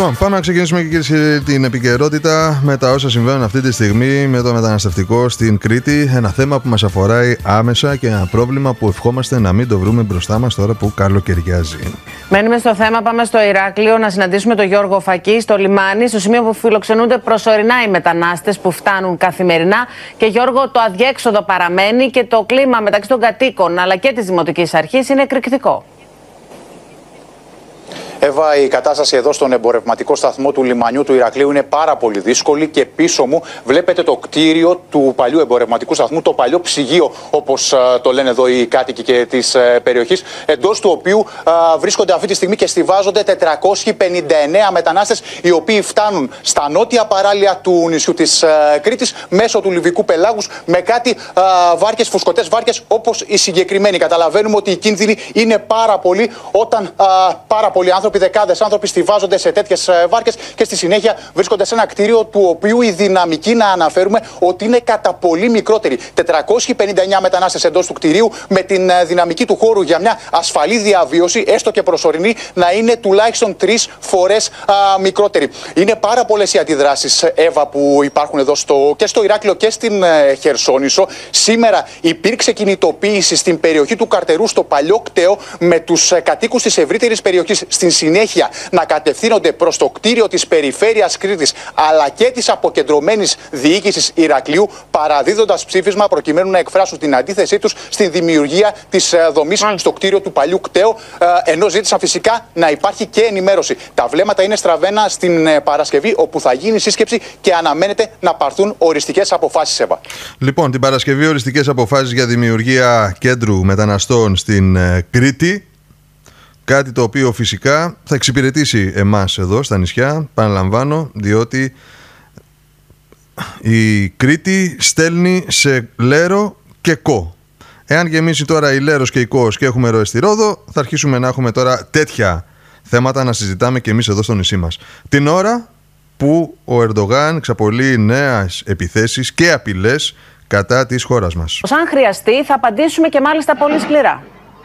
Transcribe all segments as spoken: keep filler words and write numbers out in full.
Λοιπόν, πάμε να ξεκινήσουμε και την επικαιρότητα με τα όσα συμβαίνουν αυτή τη στιγμή με το μεταναστευτικό στην Κρήτη. Ένα θέμα που μας αφορά άμεσα και ένα πρόβλημα που ευχόμαστε να μην το βρούμε μπροστά μας τώρα που καλοκαιριάζει. Μένουμε στο θέμα, πάμε στο Ηράκλειο να συναντήσουμε τον Γιώργο Φακή στο λιμάνι, στο σημείο που φιλοξενούνται προσωρινά οι μετανάστες που φτάνουν καθημερινά. Και Γιώργο, το αδιέξοδο παραμένει και το κλίμα μεταξύ των κατοίκων αλλά και της Δημοτικής Αρχής είναι εκρηκτικό. Εύα, η κατάσταση εδώ στον εμπορευματικό σταθμό του λιμανιού του Ηρακλείου είναι πάρα πολύ δύσκολη και πίσω μου βλέπετε το κτίριο του παλιού εμπορευματικού σταθμού, το παλιό ψυγείο, όπως το λένε εδώ οι κάτοικοι και της περιοχής, εντός του οποίου α, βρίσκονται αυτή τη στιγμή και στιβάζονται τετρακόσιοι πενήντα εννέα μετανάστες, οι οποίοι φτάνουν στα νότια παράλια του νησιού της α, Κρήτης μέσω του Λιβικού πελάγους με κάτι α, βάρκες, φουσκωτές βάρκες όπως η συγκεκριμένη. Καταλαβαίνουμε ότι οι κίνδυνοι είναι πάρα πολλοί όταν α, πάρα πολλοί άνθρωποι, δεκάδες άνθρωποι στιβάζονται σε τέτοιες βάρκες και στη συνέχεια βρίσκονται σε ένα κτίριο του οποίου η δυναμική, να αναφέρουμε, ότι είναι κατά πολύ μικρότερη. τετρακόσιοι πενήντα εννέα μετανάστες εντός του κτιρίου, με την δυναμική του χώρου για μια ασφαλή διαβίωση, έστω και προσωρινή, να είναι τουλάχιστον τρεις φορές α, μικρότερη. Είναι πάρα πολλές οι αντιδράσεις, Εύα, που υπάρχουν εδώ στο, και στο Ηράκλειο και στην ε, Χερσόνησο. Σήμερα υπήρξε κινητοποίηση στην περιοχή του Καρτερού, στο παλιό κτέο, με τους ε, κατοίκους της ευρύτερης περιοχής στην συνέχεια να κατευθύνονται προς το κτίριο της περιφέρειας Κρήτης αλλά και της αποκεντρωμένης διοίκησης Ηρακλείου, παραδίδοντας ψήφισμα προκειμένου να εκφράσουν την αντίθεσή τους στην δημιουργία της δομής στο κτίριο του παλιού κτέου, ενώ ζήτησαν φυσικά να υπάρχει και ενημέρωση. Τα βλέμματα είναι στραβένα στην Παρασκευή, όπου θα γίνει σύσκεψη και αναμένεται να πάρθουν οριστικές αποφάσεις, Εύα. Λοιπόν, την Παρασκευή οριστικές αποφάσεις για δημιουργία κέντρου μεταναστών στην Κρήτη. Κάτι το οποίο φυσικά θα εξυπηρετήσει εμάς εδώ στα νησιά, παραλαμβάνω, διότι η Κρήτη στέλνει σε Λέρο και Κο. Εάν γεμίσει τώρα η Λέρος και η Κος και έχουμε ροές στη Ρόδο, θα αρχίσουμε να έχουμε τώρα τέτοια θέματα να συζητάμε και εμείς εδώ στο νησί μας. Την ώρα που ο Ερντογάν εξαπολύει νέες επιθέσεις και απειλές κατά της χώρας μας. Αν χρειαστεί θα απαντήσουμε και μάλιστα πολύ σκληρά.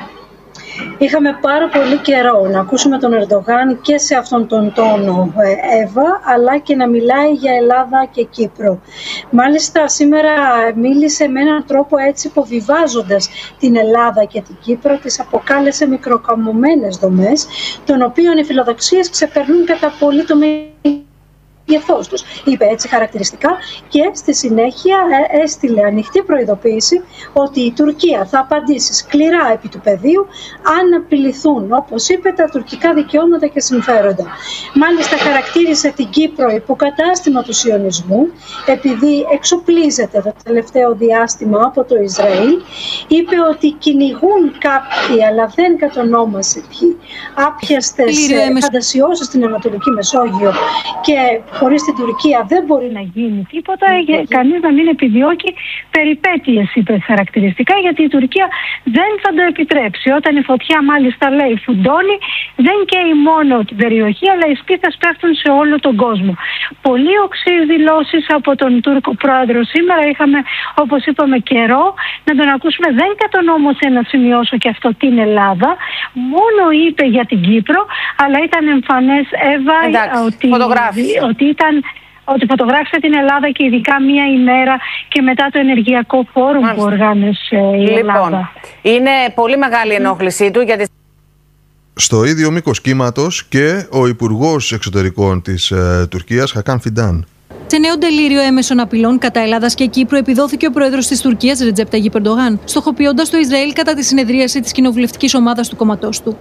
Είχαμε πάρα πολύ καιρό να ακούσουμε τον Ερντογάν και σε αυτόν τον τόνο, Εύα, αλλά και να μιλάει για Ελλάδα και Κύπρο. Μάλιστα σήμερα μίλησε με έναν τρόπο έτσι υποβιβάζοντας την Ελλάδα και την Κύπρο, τις αποκάλεσε μικροκαμωμένες δομές, των οποίων οι φιλοδοξίες ξεπερνούν κατά πολύ το μέγεθός τους, είπε έτσι χαρακτηριστικά, και στη συνέχεια έστειλε ανοιχτή προειδοποίηση ότι η Τουρκία θα απαντήσει σκληρά επί του πεδίου αν απειληθούν, όπως είπε, τα τουρκικά δικαιώματα και συμφέροντα. Μάλιστα χαρακτήρισε την Κύπρο υποκατάστημα του σιωνισμού, επειδή εξοπλίζεται το τελευταίο διάστημα από το Ισραήλ. Είπε ότι κυνηγούν κάποιοι, αλλά δεν κατονόμασε ποιοι, άπιαστες φαντασιώσεις στην Ανατολική Μεσόγειο και χωρίς την Τουρκία δεν μπορεί να γίνει τίποτα, κανείς να μην επιδιώκει περιπέτειες, είπε χαρακτηριστικά, γιατί η Τουρκία δεν θα το επιτρέψει. Όταν η φωτιά, μάλιστα λέει, φουντώνει, δεν καίει μόνο την περιοχή, αλλά οι σπίθες πέφτουν σε όλο τον κόσμο. Πολύ οξύς δηλώσεις από τον Τούρκο πρόεδρο σήμερα. Είχαμε, όπως είπαμε, καιρό να τον ακούσουμε. Δεν κατονόμωσε, να σημειώσω και αυτό, την Ελλάδα. Μόνο είπε για την Κύπρο, αλλά ήταν εμφανές, Εύα, ότι, ότι ήταν... ότι φωτογράφησε την Ελλάδα και ειδικά μία ημέρα και μετά το ενεργειακό φόρουμ που οργάνωσε η λοιπόν, Ελλάδα. Είναι πολύ μεγάλη η ενόχλησή του γιατί... Στο ίδιο μήκος κύματος και ο Υπουργός Εξωτερικών της ε, Τουρκίας, Χακάν Φιντάν. Σε νέο τελείριο έμεσων απειλών κατά Ελλάδας και Κύπρου επιδόθηκε ο πρόεδρος της Τουρκίας, Ρετζέπ Ταγιπ Ερντογάν, στοχοποιώντας το Ισραήλ κατά τη συνεδρίαση της κοινοβουλευτικής ομάδας του κόμματός του.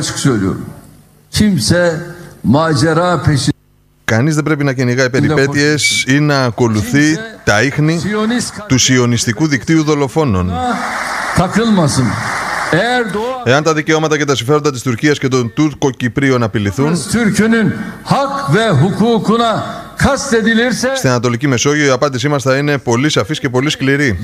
Κανείς δεν πρέπει να κυνηγάει περιπέτειες ή να ακολουθεί τα ίχνη του σιωνιστικού δικτύου δολοφόνων. Εάν τα δικαιώματα και τα συμφέροντα της Τουρκίας και των Τούρκο-Κυπρίων απειληθούν, στην Ανατολική Μεσόγειο η απάντησή μας θα είναι πολύ σαφής και πολύ σκληρή.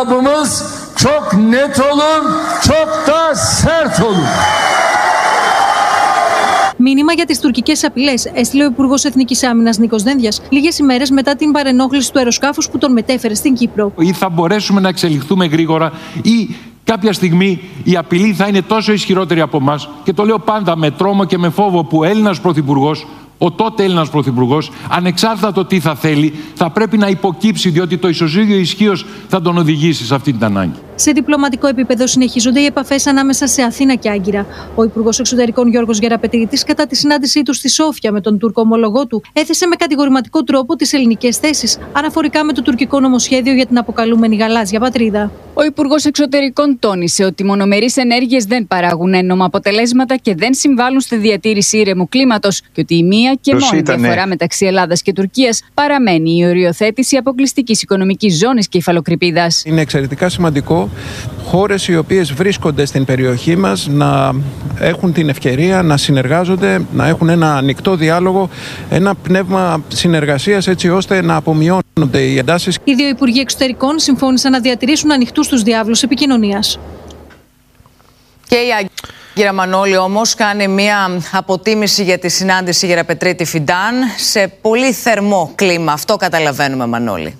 Μήνυμα για τις τουρκικές απειλές έστειλε ο Υπουργός Εθνικής Άμυνας Νίκος Δένδιας λίγες ημέρες μετά την παρενόχληση του αεροσκάφους που τον μετέφερε στην Κύπρο. Ή θα μπορέσουμε να εξελιχθούμε γρήγορα, ή κάποια στιγμή η απειλή θα είναι τόσο ισχυρότερη από εμάς, και το λέω πάντα με τρόμο και με φόβο, που ο Έλληνας Πρωθυπουργός ο τότε Έλληνας Πρωθυπουργός, ανεξάρτητα το τι θα θέλει, θα πρέπει να υποκύψει, διότι το ισοζύγιο ισχύως θα τον οδηγήσει σε αυτή την ανάγκη. Σε διπλωματικό επίπεδο συνεχίζονται οι επαφές ανάμεσα σε Αθήνα και Άγκυρα. Ο Υπουργός Εξωτερικών Γιώργος Γεραπετρίτης, κατά τη συνάντησή του στη Σόφια με τον Τούρκο ομολογό του, έθεσε με κατηγορηματικό τρόπο τις ελληνικές θέσεις αναφορικά με το τουρκικό νομοσχέδιο για την αποκαλούμενη γαλάζια πατρίδα. Ο Υπουργός Εξωτερικών τόνισε ότι μονομερείς ενέργειες δεν παράγουν ένομα αποτελέσματα και δεν συμβάλλουν στη διατήρηση ήρεμου κλίματος και ότι η μία και μόνη ήταν... διαφορά μεταξύ Ελλάδας και Τουρκίας παραμένει η οριοθέτηση αποκλειστικής οικονομικής ζώνης Κεφαλοκρηπίδας. Είναι εξαιρετικά σημαντικό χώρες οι οποίες βρίσκονται στην περιοχή μας να έχουν την ευκαιρία να συνεργάζονται, να έχουν ένα ανοιχτό διάλογο, ένα πνεύμα συνεργασίας έτσι ώστε να απομειώνονται οι εντάσεις. Οι δύο Υπουργοί Εξωτερικών συμφώνησαν να διατηρήσουν ανοιχτούς τους διάβλους επικοινωνίας. Και η Άγκυρα Μανώλη όμως κάνει μια αποτίμηση για τη συνάντηση Γεραπετρίτη Φιντάν σε πολύ θερμό κλίμα. Αυτό καταλαβαίνουμε, Μανώλη.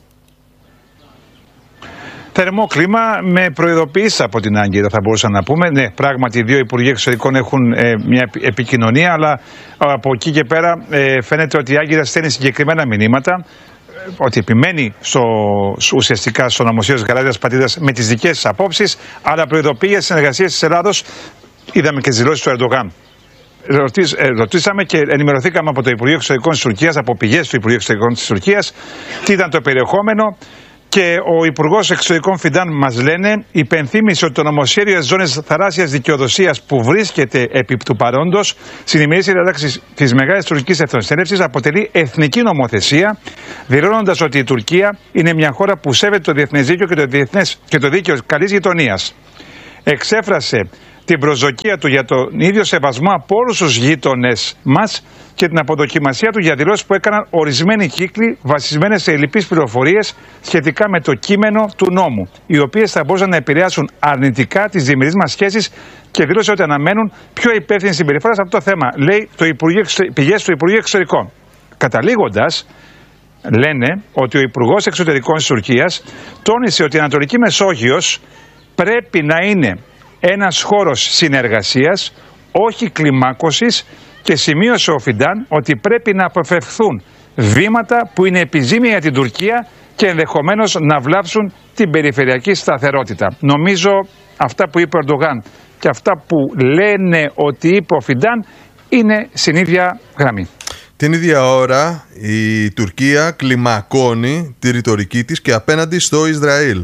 Θερμό κλίμα με προειδοποιήσεις από την Άγκυρα, θα μπορούσαμε να πούμε. Ναι, πράγματι οι δύο Υπουργοί Εξωτερικών έχουν ε, μια επικοινωνία, αλλά ε, από εκεί και πέρα ε, φαίνεται ότι η Άγκυρα στέλνει συγκεκριμένα μηνύματα, ε, ότι επιμένει στο, ουσιαστικά στο νομοσχέδιο της γαλάζιας πατρίδας με τις δικές της απόψεις, αλλά προειδοποιεί για συνεργασίες της Ελλάδος. Είδαμε και τις δηλώσεις του Ερντογάν. Ρωτήσ, ε, ρωτήσαμε και ενημερωθήκαμε από το Υπουργείο Εξωτερικών της Τουρκίας, από πηγές του Υπουργείου Εξωτερικών της Τουρκίας, τι ήταν το περιεχόμενο. Και ο Υπουργός Εξωτερικών Φιντάν μας λένε, υπενθύμησε ότι το νομοσχέδιο της ζώνης θαλάσσιας δικαιοδοσίας που βρίσκεται επί του παρόντος στην ημερήσια διάταξη της Μεγάλης Τουρκικής Εθνοσυνέλευσης αποτελεί εθνική νομοθεσία, δηλώνοντας ότι η Τουρκία είναι μια χώρα που σέβεται το διεθνές δίκαιο και το, διεθνές, και το δίκαιο καλής γειτονίας. Εξέφρασε την προσδοκία του για τον ίδιο σεβασμό από όλους τους γείτονες μας και την αποδοκιμασία του για δηλώσεις που έκαναν ορισμένοι κύκλοι βασισμένες σε ελλειπείς πληροφορίες σχετικά με το κείμενο του νόμου, οι οποίες θα μπορούσαν να επηρεάσουν αρνητικά τις διμερείς μας σχέσεις, και δήλωσε ότι αναμένουν πιο υπεύθυνη συμπεριφορά σε αυτό το θέμα, λέει το Υπουργείο, πηγές του Υπουργείου Εξωτερικών. Καταλήγοντας, λένε ότι ο Υπουργός Εξωτερικών της Τουρκίας τόνισε ότι η Ανατολική Μεσόγειος πρέπει να είναι ένας χώρος συνεργασίας, όχι κλιμάκωσης, και σημείωσε ο Φιντάν ότι πρέπει να αποφευχθούν βήματα που είναι επιζήμια για την Τουρκία και ενδεχομένως να βλάψουν την περιφερειακή σταθερότητα. Νομίζω αυτά που είπε ο Ερντογάν και αυτά που λένε ότι είπε ο Φιντάν είναι στην ίδια γραμμή. Την ίδια ώρα η Τουρκία κλιμακώνει τη ρητορική της και απέναντι στο Ισραήλ.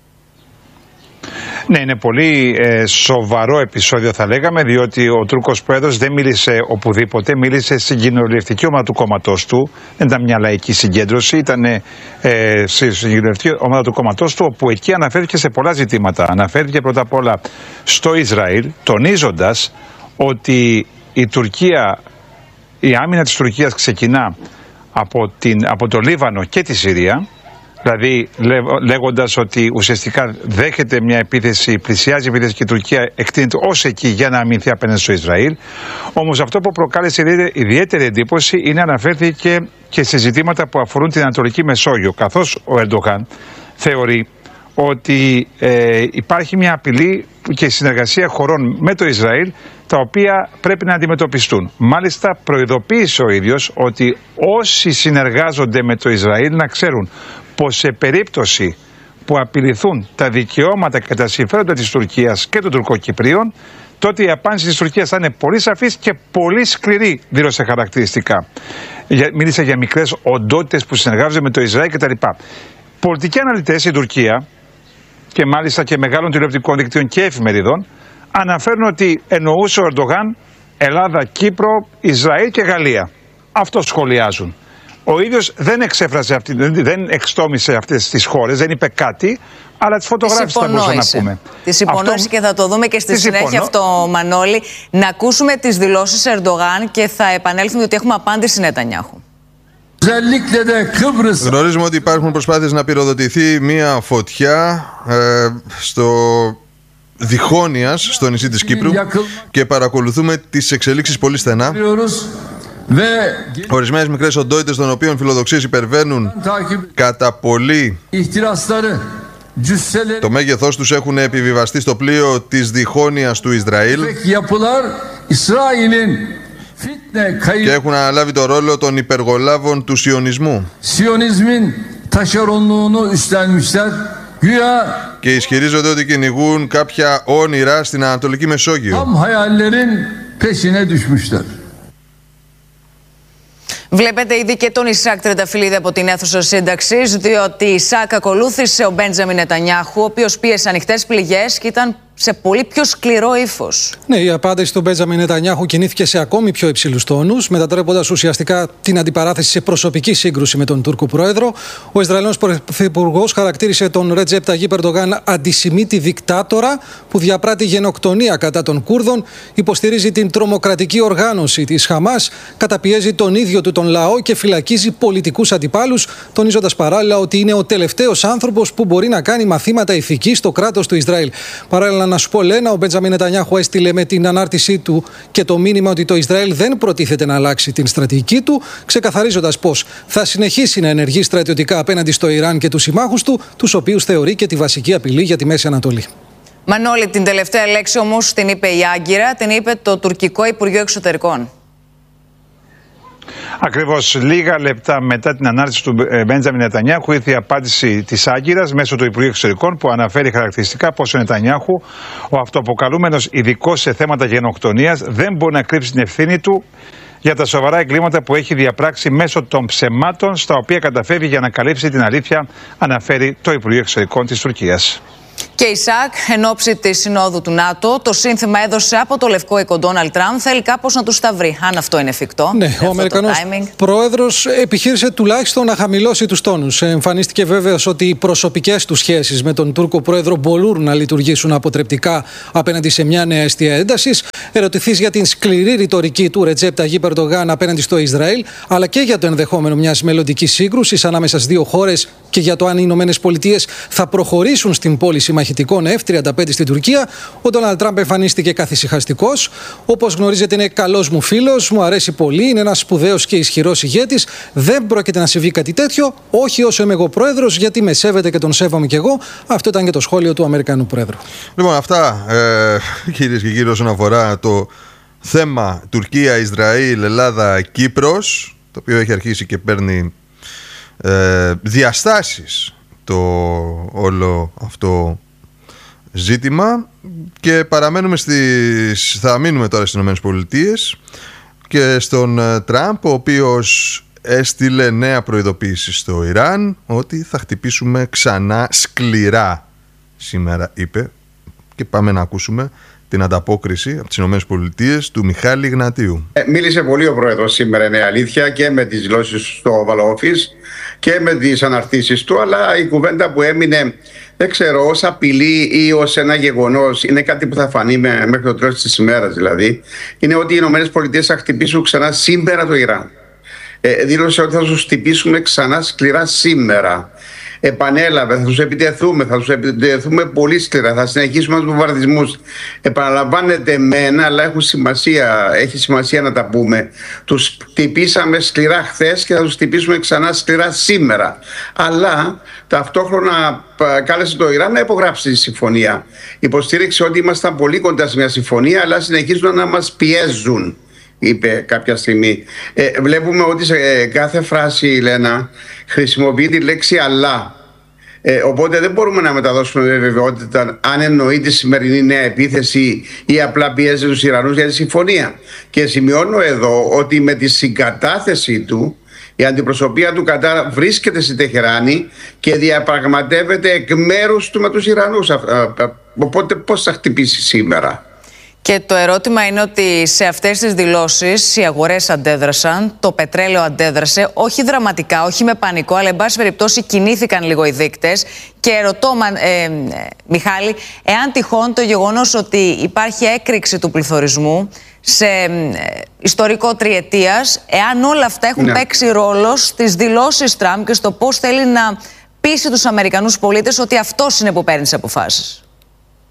Ναι, είναι πολύ ε, σοβαρό επεισόδιο, θα λέγαμε, διότι ο Τούρκος πρόεδρος δεν μίλησε οπουδήποτε, μίλησε στην κοινοβουλευτική ομάδα του κόμματός του. Δεν ήταν μια λαϊκή συγκέντρωση, ήταν ε, στη κοινοβουλευτική ομάδα του κόμματός του, όπου εκεί αναφέρθηκε σε πολλά ζητήματα. Αναφέρθηκε πρώτα απ' όλα στο Ισραήλ, τονίζοντας ότι η Τουρκία, η άμυνα της Τουρκίας ξεκινά από, την, από το Λίβανο και τη Συρία. Δηλαδή λέγοντας ότι ουσιαστικά δέχεται μια επίθεση, πλησιάζει η επίθεση και η Τουρκία εκτείνεται ως εκεί για να αμυνθεί απέναντι στο Ισραήλ. Όμως αυτό που προκάλεσε ιδιαίτερη εντύπωση είναι αναφέρθηκε και σε ζητήματα που αφορούν την Ανατολική Μεσόγειο, καθώς ο Ερντογάν θεωρεί ότι ε, υπάρχει μια απειλή και συνεργασία χωρών με το Ισραήλ, τα οποία πρέπει να αντιμετωπιστούν. Μάλιστα προειδοποίησε ο ίδιος ότι όσοι συνεργάζονται με το Ισραήλ να ξέρουν πως σε περίπτωση που απειληθούν τα δικαιώματα και τα συμφέροντα της Τουρκίας και των Τουρκοκυπρίων, τότε η απάντηση της Τουρκίας θα είναι πολύ σαφής και πολύ σκληρή, δήλωσε χαρακτηριστικά. Μίλησε για μικρές οντότητες που συνεργάζονται με το Ισραήλ κτλ. Πολιτικοί αναλυτές στην Τουρκία, και μάλιστα και μεγάλων τηλεοπτικών δικτύων και εφημερίδων, αναφέρουν ότι εννοούσε ο Ερντογάν Ελλάδα, Κύπρο, Ισραήλ και Γαλλία. Αυτό σχολιάζουν. Ο ίδιος δεν εξέφρασε αυτή, δεν εξτόμησε αυτές τις χώρες, δεν είπε κάτι, αλλά τις φωτογράφησε, θα μπορούσαμε να πούμε. Τις υπονόησε αυτό... και θα το δούμε και στη συνέχεια υπονό... αυτό, Μανώλη. Να ακούσουμε τις δηλώσεις Ερντογάν και θα επανέλθουμε ότι έχουμε απάντηση Νετανιάχου. Γνωρίζουμε ότι υπάρχουν προσπάθειες να πυροδοτηθεί μια φωτιά ε, στο Διχόνιας, στο νησί της Κύπρου, και παρακολουθούμε τις εξελίξεις πολύ στενά. Ορισμένες μικρές οντότητες, των οποίων φιλοδοξίες υπερβαίνουν κατά πολύ το μέγεθός τους, έχουν επιβιβαστεί στο πλοίο της Διχόνιας του Ισραήλ. και έχουν αναλάβει το ρόλο των υπεργολάβων του σιωνισμού. Και ισχυρίζονται ότι κυνηγούν κάποια όνειρα στην Ανατολική Μεσόγειο. Βλέπετε ήδη και τον Ισάκ Τρενταφυλλίδη από την αίθουσα σύνταξης, διότι Ισάκ ακολούθησε ο Μπέντζαμιν Νετανιάχου, ο οποίος πίεσε ανοιχτές πληγές και ήταν σε πολύ πιο σκληρό ύφος. Ναι, η απάντηση του Μπέντζαμιν Νετανιάχου κινήθηκε σε ακόμη πιο υψηλούς τόνους, μετατρέποντας ουσιαστικά την αντιπαράθεση σε προσωπική σύγκρουση με τον Τούρκο πρόεδρο. Ο Ισραηλινός πρωθυπουργός χαρακτήρισε τον Ρετζέπ Ταγίπ Ερντογάν αντισημίτη δικτάτορα που διαπράττει γενοκτονία κατά των Κούρδων, υποστηρίζει την τρομοκρατική οργάνωση της Χαμάς, καταπιέζει τον ίδιο του τον λαό και φυλακίζει πολιτικούς αντιπάλους, τονίζοντας παράλληλα ότι είναι ο τελευταίος άνθρωπος που μπορεί να κάνει μαθήματα ηθικής στο κράτος του Ισραήλ. Παράλληλα, να σου πω, Λένα, ο Μπέντζαμιν Νετανιάχου έστειλε με την ανάρτησή του και το μήνυμα ότι το Ισραήλ δεν προτίθεται να αλλάξει την στρατηγική του, ξεκαθαρίζοντας πως θα συνεχίσει να ενεργεί στρατιωτικά απέναντι στο Ιράν και τους συμμάχους του, τους οποίους θεωρεί και τη βασική απειλή για τη Μέση Ανατολή. Μανώλη, την τελευταία λέξη όμως την είπε η Άγκυρα, την είπε το τουρκικό Υπουργείο Εξωτερικών. Ακριβώς λίγα λεπτά μετά την ανάρτηση του Μπέντζαμιν Νετανιάχου ήρθε η απάντηση της Άγκυρας μέσω του Υπουργείου Εξωτερικών, που αναφέρει χαρακτηριστικά πως ο Νετανιάχου, ο αυτοαποκαλούμενος ειδικός σε θέματα γενοκτονίας, δεν μπορεί να κρύψει την ευθύνη του για τα σοβαρά εγκλήματα που έχει διαπράξει μέσω των ψεμάτων στα οποία καταφεύγει για να καλύψει την αλήθεια, αναφέρει το Υπουργείο Εξωτερικών της Τουρκίας. Και η ΣΑΚ, εν ώψη της συνόδου του ΝΑΤΟ, το σύνθημα έδωσε από το λευκό οίκο Ντόναλντ Τραμπ, θέλει κάπως να τους τα βρει. Αν αυτό είναι εφικτό. Ναι, ο Αμερικανός πρόεδρος επιχείρησε τουλάχιστον να χαμηλώσει τους τόνους. Εμφανίστηκε βέβαιος ότι οι προσωπικές του σχέσεις με τον Τούρκο πρόεδρο μπορούν να λειτουργήσουν αποτρεπτικά απέναντι σε μια νέα αιστεία έντασης. Ερωτηθείς για την σκληρή ρητορική του Ρετζέπ Ταγίπ Ερντογάν απέναντι στο Ισραήλ, αλλά και για το ενδεχόμενο μιας μελλοντικής σύγκρουσης ανάμεσα στις δύο χώρες και για το αν οι Ηνωμένες Πολιτείες θα προχωρήσουν στην πώληση μαχητικών εφ τριάντα πέντε στην Τουρκία, ο Ντόναλντ Τραμπ εμφανίστηκε καθησυχαστικός. Όπως γνωρίζετε, είναι καλός μου φίλος, μου αρέσει πολύ, είναι ένας σπουδαίος και ισχυρός ηγέτης. Δεν πρόκειται να συμβεί κάτι τέτοιο, όχι όσο είμαι εγώ πρόεδρος, γιατί με σέβεται και τον σέβομαι κι εγώ. Αυτό ήταν και το σχόλιο του Αμερικανού πρόεδρου. Λοιπόν, αυτά ε, κυρίες και κύριοι, όσον αφορά το θέμα Τουρκία, Ισραήλ, Ελλάδα, Κύπρος, το οποίο έχει αρχίσει και παίρνει ε, διαστάσεις το όλο αυτό ζήτημα, και παραμένουμε στις, θα μείνουμε τώρα στις ΗΠΑ και στον Τραμπ, ο οποίος έστειλε νέα προειδοποίηση στο Ιράν ότι θα χτυπήσουμε ξανά σκληρά σήμερα, είπε, και πάμε να ακούσουμε την ανταπόκριση από τις ΗΠΑ του Μιχάλη Γνατίου. Ε, μίλησε πολύ ο πρόεδρος σήμερα, είναι αλήθεια, και με τις δηλώσεις στο Oval Office και με τις αναρτήσεις του, αλλά η κουβέντα που έμεινε, δεν ξέρω, ως απειλή ή ως ένα γεγονός, είναι κάτι που θα φανεί με, μέχρι το τέλος της ημέρας δηλαδή, είναι ότι οι ΗΠΑ θα χτυπήσουν ξανά σήμερα το Ιράν. Ε, δήλωσε ότι θα τους χτυπήσουμε ξανά σκληρά σήμερα. Επανέλαβε, θα τους επιτεθούμε, θα τους επιτεθούμε πολύ σκληρά, θα συνεχίσουμε τους βομβαρδισμούς. Επαναλαμβάνεται μεν, αλλά έχουν σημασία, έχει σημασία να τα πούμε. Τους χτυπήσαμε σκληρά χθες και θα τους χτυπήσουμε ξανά σκληρά σήμερα. Αλλά ταυτόχρονα κάλεσε το Ιράν να υπογράψει τη συμφωνία. Υποστήριξε ότι ήμασταν πολύ κοντά σε μια συμφωνία, αλλά συνεχίζουν να μας πιέζουν, είπε κάποια στιγμή. Ε, βλέπουμε ότι σε κάθε φράση, Λένα, χρησιμοποιεί τη λέξη αλλά. Ε, οπότε δεν μπορούμε να μεταδώσουμε βεβαιότητα αν εννοεί τη σημερινή νέα επίθεση ή απλά πιέζει τους Ιρανούς για τη συμφωνία. Και σημειώνω εδώ ότι με τη συγκατάθεση του η αντιπροσωπεία του Κατάρ βρίσκεται στη Τεχεράνη και διαπραγματεύεται εκ μέρους του με τους Ιρανούς. Οπότε πώς θα χτυπήσει σήμερα? Και το ερώτημα είναι ότι σε αυτές τις δηλώσεις οι αγορές αντέδρασαν, το πετρέλαιο αντέδρασε, όχι δραματικά, όχι με πανικό, αλλά εν πάση περιπτώσει κινήθηκαν λίγο οι δείκτες. Και ρωτώ, ε, ε, Μιχάλη, εάν τυχόν το γεγονός ότι υπάρχει έκρηξη του πληθωρισμού σε ε, ιστορικό τριετίας, εάν όλα αυτά έχουν ναι. παίξει ρόλο στις δηλώσεις Τραμπ και στο πώς θέλει να πείσει τους Αμερικανούς πολίτες ότι αυτός είναι που παίρνει τις αποφάσεις.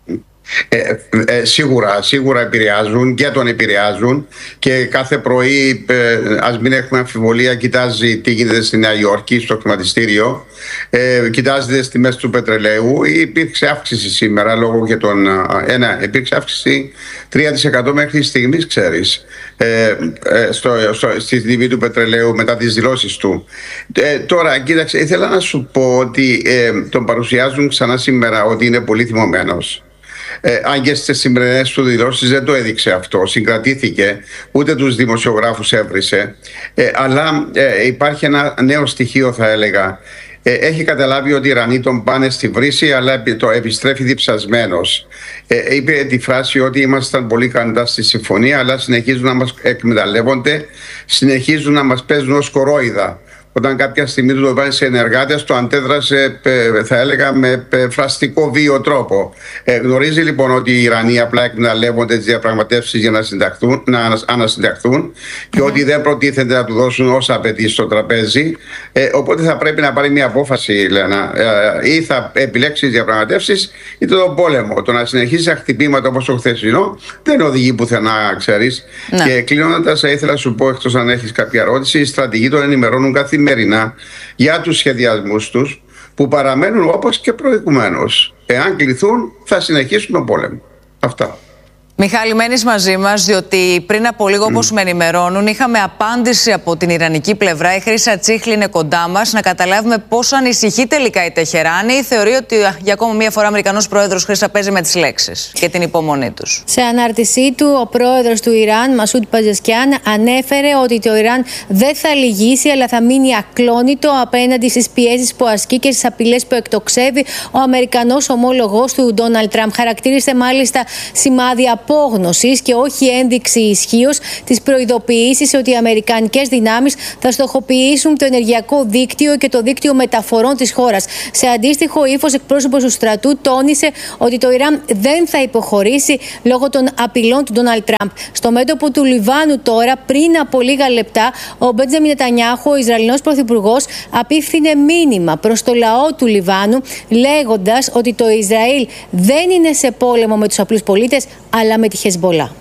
Ε, ε, σίγουρα, σίγουρα επηρεάζουν και τον επηρεάζουν και κάθε πρωί, ε, ας μην έχουμε αμφιβολία, κοιτάζει τι γίνεται στη Νέα Υόρκη, στο χρηματιστήριο, ε, κοιτάζει τις τιμές του πετρελαίου. Υπήρξε αύξηση σήμερα λόγω και των... Ένα, υπήρξε αύξηση τρία τοις εκατό μέχρι στιγμής, ξέρεις, ε, ε, στο, στο, στη τιμή του πετρελαίου μετά τις δηλώσεις του. Ε, τώρα, κοίταξε, ήθελα να σου πω ότι ε, τον παρουσιάζουν ξανά σήμερα ότι είναι πολύ θυμωμένος. Ε, αν και στις σημερινές του δηλώσεις δεν το έδειξε αυτό, συγκρατήθηκε, ούτε τους δημοσιογράφους έβρισε, ε, αλλά ε, υπάρχει ένα νέο στοιχείο, θα έλεγα. Ε, έχει καταλάβει ότι οι Ιρανοί τον πάνε στη βρύση, αλλά το επιστρέφει διψασμένος. Ε, είπε τη φράση ότι ήμασταν πολύ κοντά στη συμφωνία, αλλά συνεχίζουν να μας εκμεταλλεύονται, συνεχίζουν να μας παίζουν ως κορόιδα. Όταν κάποια στιγμή του το βάλει σε ενεργάτες, το αντέδρασε, θα έλεγα, με φραστικό βίο τρόπο. Ε, γνωρίζει λοιπόν ότι οι Ιρανοί απλά εκμεταλλεύονται τις διαπραγματεύσεις για να, να ανασυνταχθούν και mm-hmm. ότι δεν προτίθενται να του δώσουν όσα απαιτεί στο τραπέζι. Ε, οπότε θα πρέπει να πάρει μια απόφαση, Λένα. Ε, ή θα επιλέξει τις διαπραγματεύσεις είτε τον πόλεμο. Το να συνεχίσει χτυπήματα όπως το χθεσινό δεν οδηγεί πουθενά, ξέρεις. Ναι. Και κλείνοντας, θα ήθελα να σου πω, εκτός αν έχεις κάποια ερώτηση, οι στρατηγοί τον ενημερώνουν καθημερινά για τους σχεδιασμούς τους που παραμένουν όπως και προηγουμένως. Εάν κληθούν θα συνεχίσουν τον πόλεμο. Αυτά. Μιχάλη, μένεις μαζί μας, διότι πριν από λίγο, όπως mm. με ενημερώνουν, είχαμε απάντηση από την ιρανική πλευρά. Η Χρύσα Τσίχλη είναι κοντά μας, να καταλάβουμε πόσο ανησυχεί τελικά η Τεχεράνη. Θεωρεί ότι για ακόμα μία φορά ο Αμερικανός πρόεδρος, Χρύσα, παίζει με τις λέξεις και την υπομονή τους. Σε ανάρτησή του, ο πρόεδρος του Ιράν, Μασούντ Παζεσκιάν, ανέφερε ότι το Ιράν δεν θα λυγίσει, αλλά θα μείνει ακλόνητο απέναντι στις πιέσεις που ασκεί και στις απειλές που εκτοξεύει ο Αμερικανός ομόλογος του, Ντόναλντ Τραμπ. Χαρακτήρισε μάλιστα σημάδι απόγνωσης και όχι ένδειξη ισχύως τις προειδοποιήσεις ότι οι αμερικανικές δυνάμεις θα στοχοποιήσουν το ενεργειακό δίκτυο και το δίκτυο μεταφορών της χώρας. Σε αντίστοιχο ύφος, εκπρόσωπος του στρατού τόνισε ότι το Ιράν δεν θα υποχωρήσει λόγω των απειλών του Ντόναλντ Τραμπ. Στο μέτωπο του Λιβάνου τώρα, πριν από λίγα λεπτά, ο Μπέντζαμιν Νετανιάχου, ο Ισραηλινός πρωθυπουργός, απίφθινε μήνυμα προς το λαό του Λιβάνου, λέγοντας ότι το Ισραήλ δεν είναι σε πόλεμο με τους απλούς πολίτες, αλλά με τη Χεσμπολά.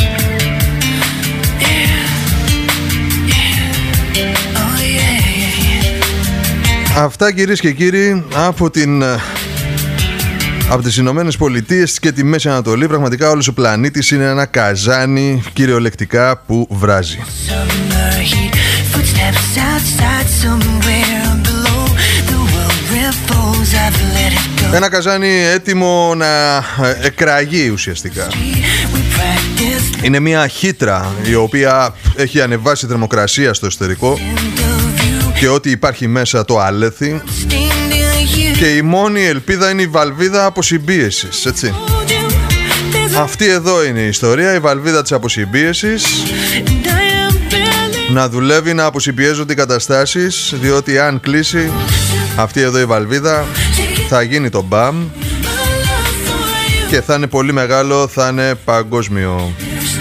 Αυτά, κυρίες και κύριοι, από, την, από τις Ηνωμένες Πολιτείες και τη Μέση Ανατολή. Πραγματικά όλος ο πλανήτης είναι ένα καζάνι κυριολεκτικά που βράζει. Ένα καζάνι έτοιμο να εκραγεί ουσιαστικά. Είναι μια χύτρα η οποία έχει ανεβάσει θερμοκρασία στο εσωτερικό και ό,τι υπάρχει μέσα το αλέθει, και η μόνη ελπίδα είναι η βαλβίδα αποσυμπίεσης, έτσι. Αυτή εδώ είναι η ιστορία, η βαλβίδα της αποσυμπίεσης να δουλεύει, να αποσυμπιέζονται οι καταστάσεις, διότι αν κλείσει αυτή εδώ η βαλβίδα θα γίνει το μπαμ και θα είναι πολύ μεγάλο, θα είναι παγκόσμιο.